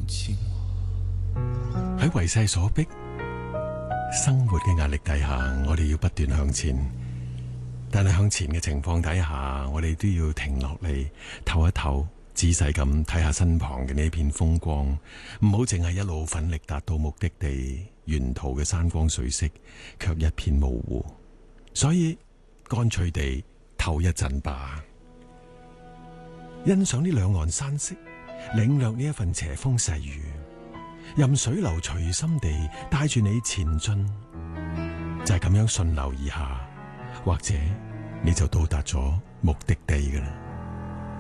喺為勢所逼，生活嘅壓力底下，我哋要不斷向前。但係向前嘅情況底下，我哋都要停落嚟唞一唞，仔細咁睇下身旁嘅呢片風光，唔好淨係一路奮力達到目的地，沿途嘅山光水色卻一片模糊。所以乾脆地唞一陣吧，欣賞呢兩岸山色，領略呢一份斜風細雨，任水流隨心地帶住你前進，就係咁樣順流而下，或者你就到達咗目的地㗎喇。